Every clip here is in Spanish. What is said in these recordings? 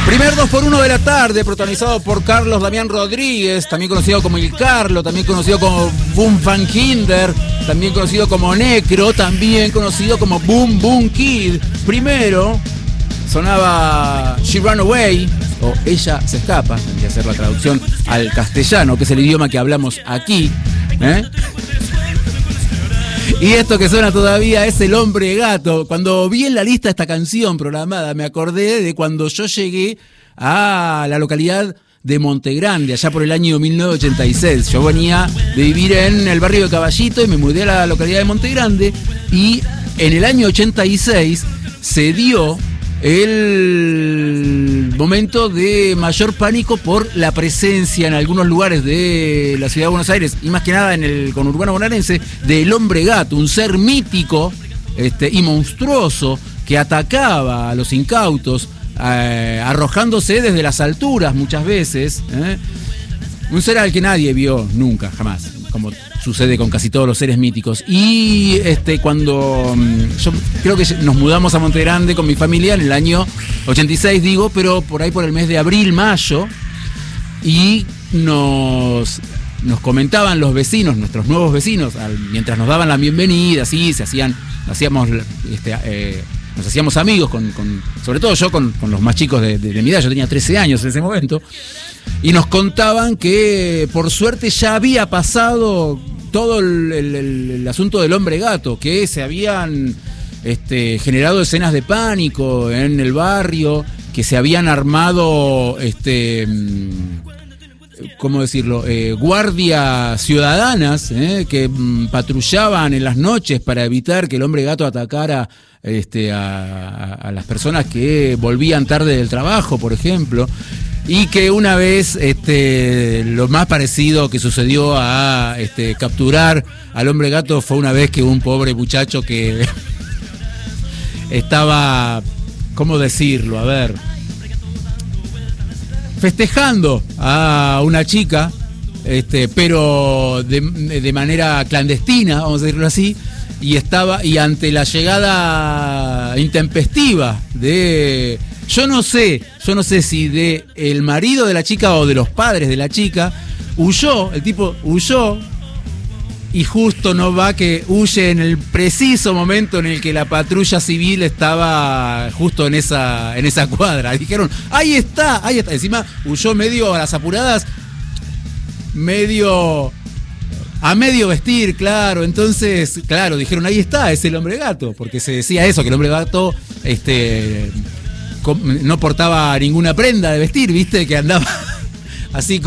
Primer 2x1 de la tarde, protagonizado por Carlos Damián Rodríguez, también conocido como Il Carlo, también conocido como Boom Van Kinder, también conocido como Necro, también conocido como Boom Boom Kid. Primero sonaba She Ran Away, o Ella se escapa, tendría que ser la traducción al castellano, que es el idioma que hablamos aquí, Y esto que suena todavía es El Hombre Gato. Cuando vi en la lista esta canción programada, me acordé de cuando yo llegué a la localidad de Montegrande, allá por el año 1986. Yo venía de vivir en el barrio de Caballito y me mudé a la localidad de Montegrande. Y en el año 86 se dio el momento de mayor pánico por la presencia en algunos lugares de la ciudad de Buenos Aires, y más que nada en el conurbano bonaerense, del Hombre Gato, un ser mítico y monstruoso que atacaba a los incautos, arrojándose desde las alturas muchas veces. Un ser al que nadie vio nunca, jamás, como sucede con casi todos los seres míticos. Y cuando yo creo que nos mudamos a Montegrande con mi familia en el año 86, digo, pero por ahí por el mes de abril, mayo, y nos comentaban los vecinos, nuestros nuevos vecinos, mientras nos daban la bienvenida, así nos hacíamos amigos, sobre todo yo con los más chicos de mi edad. Yo tenía 13 años en ese momento, y nos contaban que por suerte ya había pasado todo el asunto del Hombre Gato, que se habían generado escenas de pánico en el barrio, que se habían armado ¿cómo decirlo? Guardias ciudadanas que patrullaban en las noches para evitar que el Hombre Gato atacara a las personas que volvían tarde del trabajo, por ejemplo. Y que una vez lo más parecido que sucedió a capturar al Hombre Gato fue una vez que un pobre muchacho que estaba, ¿cómo decirlo? A ver, festejando a una chica, pero de manera clandestina, vamos a decirlo así, y ante la llegada intempestiva de... Yo no sé si de el marido de la chica o de los padres de la chica, el tipo huyó, y justo no va que huye en el preciso momento en el que la patrulla civil estaba justo en esa cuadra. Dijeron, ahí está. Encima huyó medio a las apuradas, a medio vestir, claro. Entonces, claro, dijeron, ahí está, es el Hombre Gato, porque se decía eso, que el Hombre Gato no portaba ninguna prenda de vestir, ¿viste? Que andaba así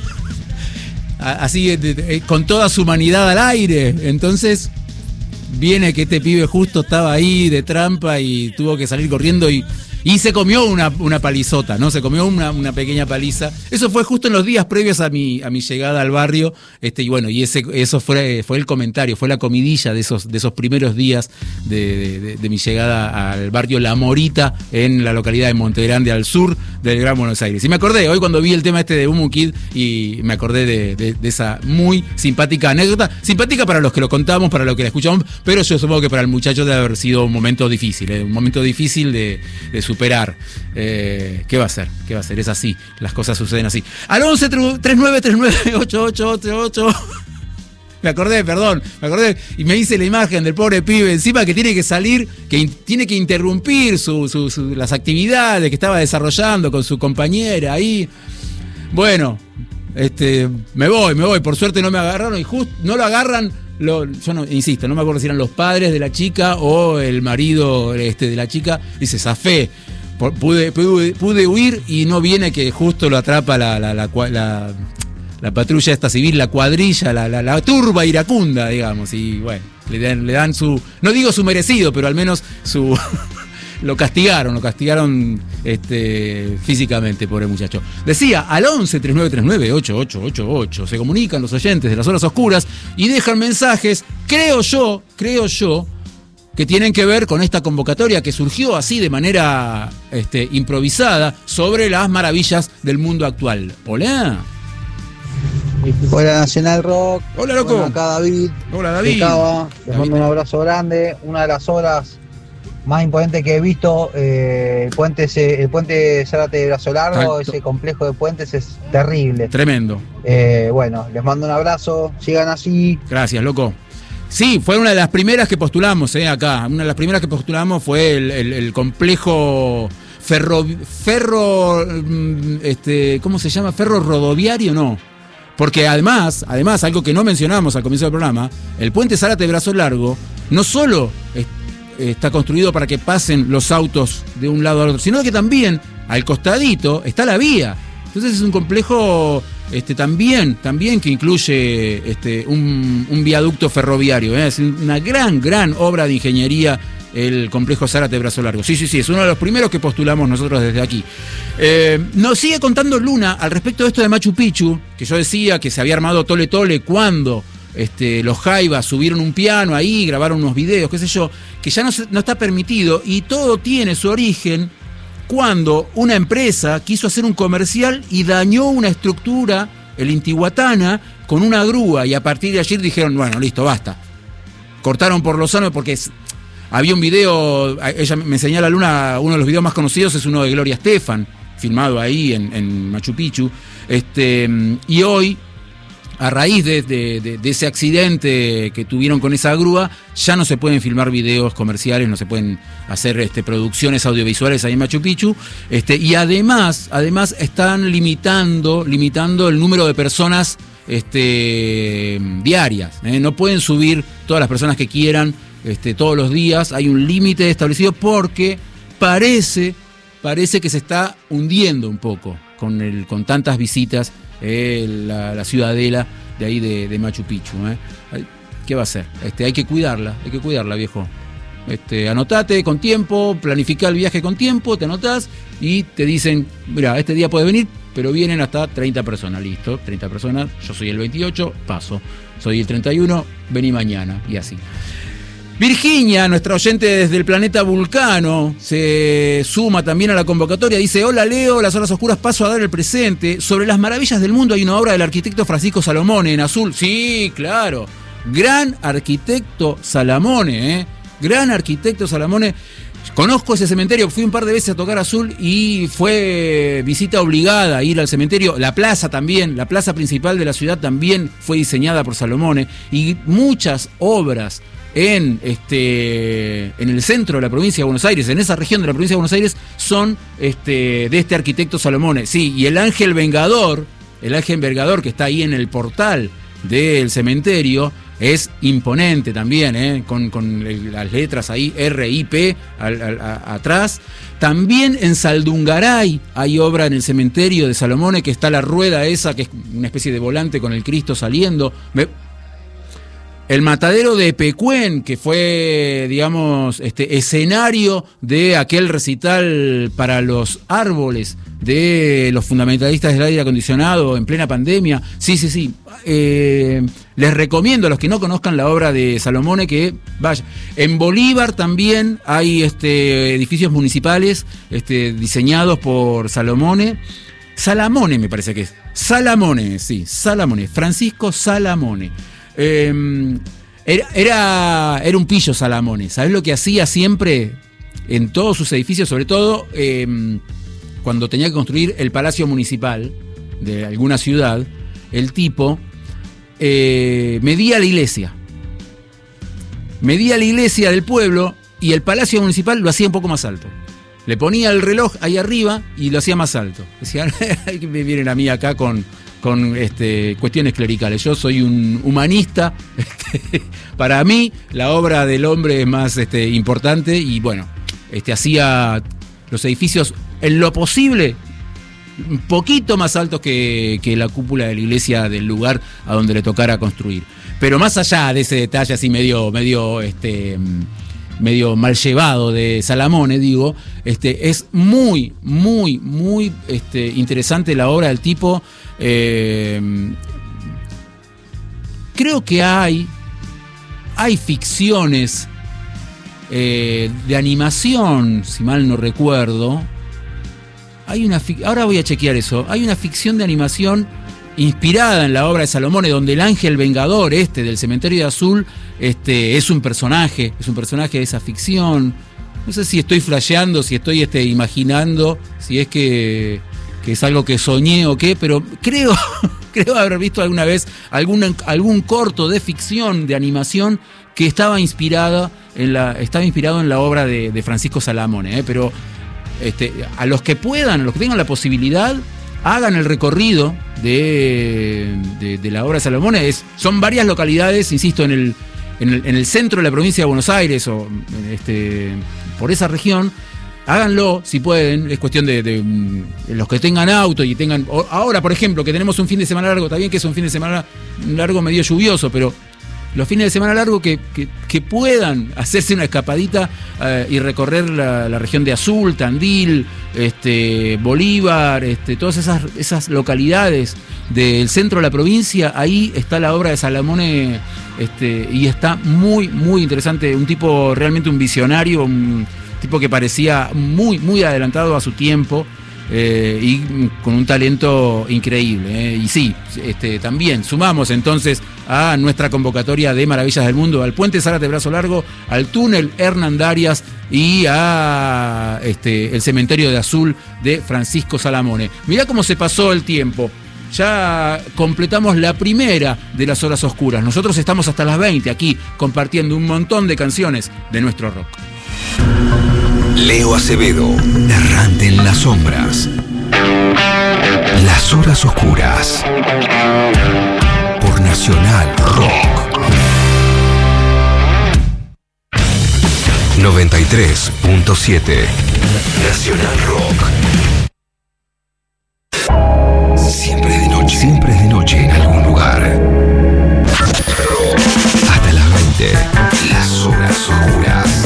con toda su humanidad al aire. Entonces viene que este pibe justo estaba ahí de trampa y tuvo que salir corriendo y se comió una palizota, ¿no? Se comió una pequeña paliza. Eso fue justo en los días previos a mi llegada al barrio. Y bueno, y eso fue el comentario, fue la comidilla de esos primeros días de mi llegada al barrio La Morita, en la localidad de Montegrande, al sur del Gran Buenos Aires. Y me acordé, hoy cuando vi el tema de Boom Boom Kid, y me acordé de esa muy simpática anécdota. Simpática para los que lo contamos, para los que la escuchamos, pero yo supongo que para el muchacho debe haber sido un momento difícil, de superar. ¿Qué va a ser? Es así, las cosas suceden así. Al 11 39 39 8888. Me acordé, y me hice la imagen del pobre pibe encima, que tiene que salir, que tiene que interrumpir las actividades que estaba desarrollando con su compañera ahí. Bueno, me voy, por suerte no me agarraron, y justo no lo agarran. Yo no me acuerdo si eran los padres de la chica o el marido de la chica. Dice, zafé, pude huir, y no viene que justo lo atrapa la patrulla esta civil, la cuadrilla, la turba iracunda, digamos. Y bueno, le dan su, no digo su merecido, pero al menos su... Lo castigaron físicamente, pobre muchacho. Decía, al 11 39 39 8888 se comunican los oyentes de las horas oscuras y dejan mensajes, creo yo, que tienen que ver con esta convocatoria que surgió así de manera improvisada, sobre las maravillas del mundo actual. Hola. Hola Nacional Rock. Hola, loco. Bueno, acá David. Hola, David. Les mando un abrazo grande. Una de las obras más imponente que he visto. El puente Zárate de Brazo Largo, ese complejo de puentes es terrible. Tremendo. Bueno, les mando un abrazo, sigan así. Gracias, loco. Sí, fue una de las primeras que postulamos, acá. Una de las primeras que postulamos fue el complejo ¿cómo se llama? ¿Ferro rodoviario? No. Porque además, algo que no mencionamos al comienzo del programa, el puente Zárate de Brazo Largo no solo está construido para que pasen los autos de un lado al otro, sino que también al costadito está la vía. Entonces es un complejo también que incluye un viaducto ferroviario. Es una gran obra de ingeniería el complejo Zárate de Brazo Largo. Sí, es uno de los primeros que postulamos nosotros desde aquí. Nos sigue contando Luna al respecto de esto de Machu Picchu, que yo decía que se había armado tole cuando los Jaivas subieron un piano ahí, grabaron unos videos, qué sé yo, que ya no está permitido, y todo tiene su origen cuando una empresa quiso hacer un comercial y dañó una estructura, el Intihuatana, con una grúa, y a partir de allí dijeron, bueno, listo, basta. Cortaron por lo sano porque había un video, ella me señala Luna, uno de los videos más conocidos es uno de Gloria Estefan, filmado ahí en Machu Picchu, y hoy, a raíz de ese accidente que tuvieron con esa grúa, ya no se pueden filmar videos comerciales, no se pueden hacer producciones audiovisuales ahí en Machu Picchu, y además están limitando el número de personas diarias, no pueden subir todas las personas que quieran todos los días, hay un límite establecido porque parece que se está hundiendo un poco con tantas visitas la ciudadela de ahí de Machu Picchu. ¿Qué va a hacer? Hay que cuidarla, viejo. Anotate con tiempo, planificá el viaje con tiempo, te anotás y te dicen, mira, este día puedes venir, pero vienen hasta 30 personas, listo, 30 personas, yo soy el 28, paso, soy el 31, vení mañana, y así. Virginia, nuestra oyente desde el planeta Vulcano, se suma también a la convocatoria. Dice, hola Leo, las horas oscuras paso a dar el presente. Sobre las maravillas del mundo hay una obra del arquitecto Francisco Salamone en Azul. Sí, claro. Gran arquitecto Salamone, Gran arquitecto Salamone. Conozco ese cementerio, fui un par de veces a tocar Azul y fue visita obligada a ir al cementerio. La plaza también, la plaza principal de la ciudad también fue diseñada por Salamone. Y muchas obras en el centro de la provincia de Buenos Aires, en esa región de la provincia de Buenos Aires, son de este arquitecto Salamone. Sí, y el ángel vengador que está ahí en el portal del cementerio, es imponente también, con las letras ahí, RIP atrás. También en Saldungaray hay obra en el cementerio de Salamone, que está la rueda esa, que es una especie de volante con el Cristo saliendo. El matadero de Pecuén, que fue, digamos, escenario de aquel recital para los árboles de los fundamentalistas del aire acondicionado en plena pandemia. Sí. Les recomiendo a los que no conozcan la obra de Salamone que vayan. En Bolívar también hay edificios municipales diseñados por Salamone. Salamone me parece que es. Salamone, Francisco Salamone. Era un pillo Salamone. ¿Sabés lo que hacía siempre en todos sus edificios? Sobre todo cuando tenía que construir el palacio municipal de alguna ciudad, el tipo medía la iglesia del pueblo, y el palacio municipal lo hacía un poco más alto. Le ponía el reloj ahí arriba y lo hacía más alto. Decían, me vienen a mí acá con cuestiones clericales. Yo soy un humanista. Para mí, la obra del hombre es más importante, y bueno, hacía los edificios en lo posible un poquito más altos que la cúpula de la iglesia del lugar a donde le tocara construir. Pero más allá de ese detalle así medio mal llevado de Salamone, digo, es muy interesante la obra del tipo. Creo que hay ficciones de animación, si mal no recuerdo. Ahora voy a chequear eso. Hay una ficción de animación inspirada en la obra de Salamone, donde el ángel vengador del cementerio de Azul es un personaje de esa ficción. no sé si estoy flasheando, si estoy imaginando, si es que es algo que soñé o qué, pero creo haber visto alguna vez algún corto de ficción, de animación, que estaba inspirado en la obra de Francisco Salamone, pero a los que puedan, a los que tengan la posibilidad, hagan el recorrido de la obra de Salamone. Son varias localidades, insisto, en el centro de la provincia de Buenos Aires o por esa región. Háganlo si pueden, es cuestión de los que tengan auto y tengan... Ahora, por ejemplo, que tenemos un fin de semana largo, está bien que es un fin de semana largo medio lluvioso, pero los fines de semana largo que puedan hacerse una escapadita y recorrer la región de Azul, Tandil, Bolívar, todas esas localidades del centro de la provincia. Ahí está la obra de Salamone, y está muy, muy interesante. Un tipo, realmente un visionario, un tipo que parecía muy, muy adelantado a su tiempo. Y con un talento increíble, Y sí, también sumamos entonces a nuestra convocatoria de Maravillas del Mundo al Puente Zárate Brazo Largo, al túnel Hernán Darias y a el cementerio de Azul de Francisco Salamone. Mirá cómo se pasó el tiempo. Ya completamos la primera de las horas oscuras. Nosotros estamos hasta las 20 aquí compartiendo un montón de canciones de nuestro rock. Leo Acevedo, errante en las sombras. Las horas oscuras. Por Nacional Rock. 93.7. Nacional Rock. Siempre es de noche. Siempre es de noche en algún lugar. Hasta las 20. Las horas oscuras.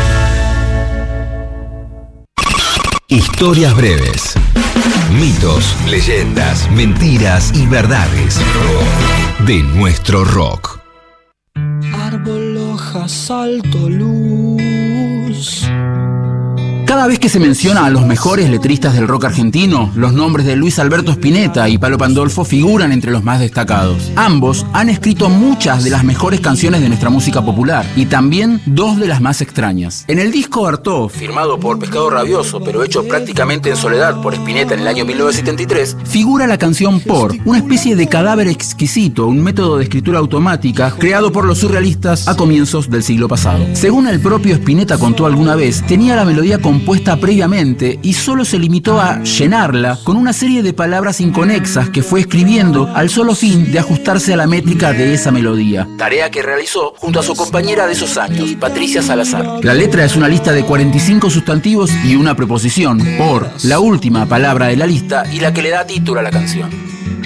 Historias breves. Mitos, leyendas, mentiras y verdades de nuestro rock. Árbol, hojas, alto, luz. Cada vez que se menciona a los mejores letristas del rock argentino, los nombres de Luis Alberto Spinetta y Palo Pandolfo figuran entre los más destacados. Ambos han escrito muchas de las mejores canciones de nuestra música popular y también dos de las más extrañas. En el disco Artaud, firmado por Pescado Rabioso, pero hecho prácticamente en soledad por Spinetta en el año 1973, figura la canción Por, una especie de cadáver exquisito, un método de escritura automática creado por los surrealistas a comienzos del siglo pasado. Según el propio Spinetta contó alguna vez, tenía la melodía compuesta previamente y solo se limitó a llenarla con una serie de palabras inconexas que fue escribiendo al solo fin de ajustarse a la métrica de esa melodía, tarea que realizó junto a su compañera de esos años, Patricia Salazar. La letra es una lista de 45 sustantivos y una preposición, por, la última palabra de la lista y la que le da título a la canción.